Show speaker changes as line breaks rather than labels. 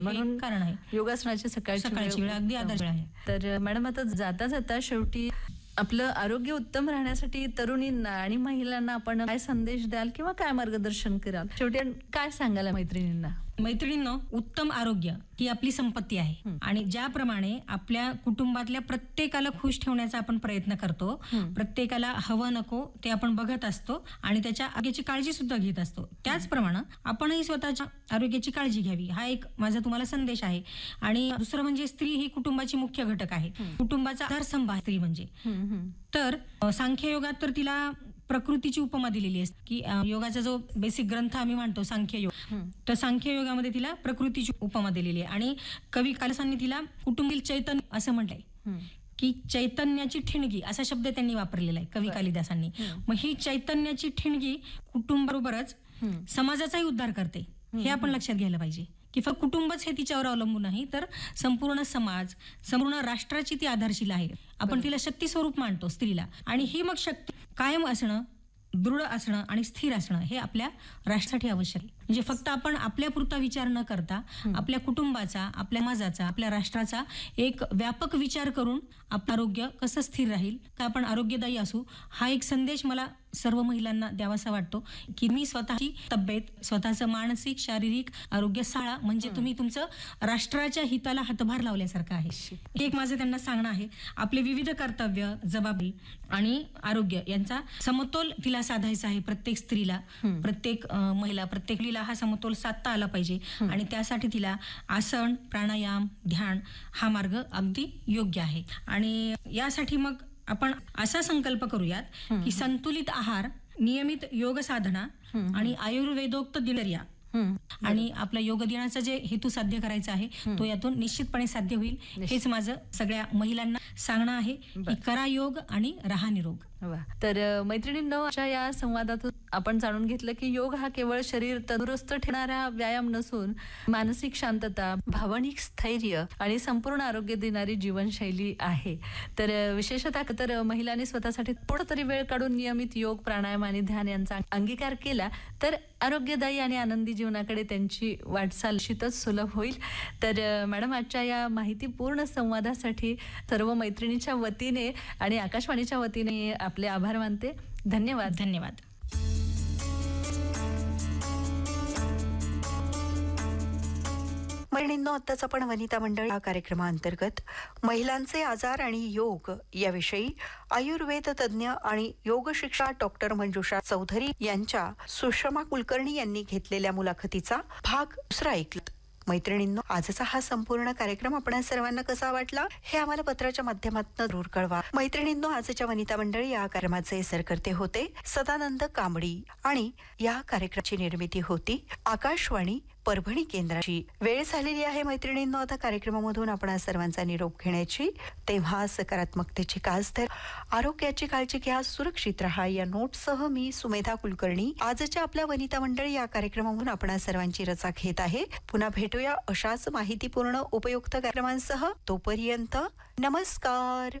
म्हणून
कारण आहे.
योगासनाची सकाळची
वेळ अगदी आदर्श आहे.
तर मॅडम, आता जाता जाता शेवटी आपलं आरोग्य उत्तम राहण्यासाठी तरुणींना आणि महिलांना आपण काय संदेश द्याल किंवा काय मार्गदर्शन कराल? शेवटी काय सांगाल मैत्रिणींना?
मैत्रिणींनो, उत्तम आरोग्य ही आपली संपत्ती आहे आणि ज्याप्रमाणे आपल्या कुटुंबातल्या प्रत्येकाला खुश ठेवण्याचा आपण प्रयत्न करतो, प्रत्येकाला हवं नको ते आपण बघत असतो आणि त्याच्या आरोग्याची काळजी सुद्धा घेत असतो, त्याचप्रमाणे आपणही स्वतःच्या आरोग्याची काळजी घ्यावी, हा एक माझा तुम्हाला संदेश आहे. आणि दुसरं म्हणजे स्त्री ही कुटुंबाची मुख्य घटक आहे, कुटुंबाचा आधारस्तंभ आहे स्त्री म्हणजे. तर सांख्ययोगात तर तिला प्रकृतीची उपमा दिलेली असते की योगाचा जो बेसिक ग्रंथ आम्ही म्हणतो सांख्ययोग, तर सांख्ययोगामध्ये तिला प्रकृतीची उपमा दिलेली आहे. आणि कवी कालिदासांनी तिला कुटुंबातील चैतन्य असं म्हटलंय की चैतन्याची ठिणगी असा शब्द त्यांनी वापरलेला आहे कवी कालिदासांनी. मग ही चैतन्याची ठिणगी कुटुंबाबरोबरच समाजाचाही उद्धार करते, हे आपण लक्षात घ्यायला पाहिजे की फक्त कुटुंबच हे तिच्यावर अवलंबून नाही, तर संपूर्ण समाज, संपूर्ण राष्ट्राची ती आधारशिला आहे. आपण तिला शक्ती स्वरूप मानतो स्त्रीला, आणि ही मग शक्ती कायम असणं, दृढ असणं आणि स्थिर असणं हे आपल्या राष्ट्रासाठी आवश्यक आहे. म्हणजे फक्त आपण आपल्यापुरता विचार न करता आपल्या कुटुंबाचा, आपल्या समाजाचा, आपल्या राष्ट्राचा एक व्यापक विचार करून आपलं आरोग्य कसं स्थिर राहील, का आपण आरोग्यदायी असू, हा एक संदेश मला सर्व महिलांना द्यावासा वाटतो की मी स्वतःची तब्येत, स्वतःचं मानसिक शारीरिक आरोग्य साळा, म्हणजे तुम्ही तुमचं राष्ट्राच्या हिताला हातभार लावल्यासारखं आहे. हे एक माझं त्यांना सांगणं आहे. आपले विविध कर्तव्य, जबाबदारी आणि आरोग्य यांचा समतोल तिला साधायचा आहे. प्रत्येक स्त्रीला, प्रत्येक महिला, प्रत्येक मुलीला हा समतोल साधता आला पाहिजे आणि त्यासाठी तिला आसन, प्राणायाम, ध्यान हा मार्ग अगदी योग्य आहे. आणि यासाठी मग आपण असा संकल्प करूयात की संतुलित आहार, नियमित योग साधना आणि आयुर्वेदोक्त दिनचर्या आणि आपल्या योग दिनाचा जे हेतू साध्य करायचा आहे तो यातून निश्चितपणे साध्य होईल. हेच माझं सगळ्या महिलांना सांगणं आहे की करा योग आणि राहा निरोग.
तर मैत्रिणींनो, अशा या संवादातून आपण जाणून घेतलं की योग हा केवळ शरीर तंदुरुस्त ठेवणारा व्यायाम नसून मानसिक शांतता, भावनिक स्थैर्य आणि संपूर्ण आरोग्य देणारी जीवनशैली आहे. तर विशेषतः तर महिलांनी स्वतःसाठी थोडा तरी वेळ काढून नियमित योग, प्राणायाम आणि ध्यान यांचा अंगीकार केला तर आरोग्यदायी आणि आनंदी जीवनाकडे त्यांची वाटचाल निश्चितच सुलभ होईल. तर मॅडम, आजच्या या माहितीपूर्ण संवादासाठी सर्व मैत्रिणीच्या वतीने आणि आकाशवाणीच्या वतीने आपले आभार मानते. धन्यवाद.
धन्यवाद.
मैत्रिणींनो, आत्ताच आपण वनिता मंडळ या कार्यक्रमाअंतर्गत महिलांचे आजार आणि योग याविषयी आयुर्वेद तज्ज्ञ आणि योग शिक्षक डॉक्टर मंजुषा चौधरी यांच्या सुषमा कुलकर्णी यांनी घेतलेल्या मुलाखतीचा भाग दुसरा ऐकला. मैत्रिणींनो, आजचा हा संपूर्ण कार्यक्रम आपणा सर्वांना कसा वाटला हे आम्हाला पत्राच्या माध्यमातून जरूर कळवा. मैत्रिणींनो, आजच्या वनिता मंडळी या कार्यक्रमाचे सरकर्ते होते सदानंद कांबडी आणि या कार्यक्रमाची निर्मिती होती आकाशवाणी परभणी केंद्राची. वेळ झालेली आहे मैत्रिणींनो आता कार्यक्रमामधून आपण सर्वांचा निरोप घेण्याची. तेव्हा सकारात्मकतेची कास धर, आरोग्याची काळजी घ्या, सुरक्षित राहा या नोटसह मी सुमेधा कुलकर्णी आजच्या आपल्या वनिता मंडळी या कार्यक्रमामधून आपण सर्वांची रजा घेत आहे. पुन्हा भेटूया अशाच माहितीपूर्ण उपयुक्त कार्यक्रमांसह. तोपर्यंत नमस्कार.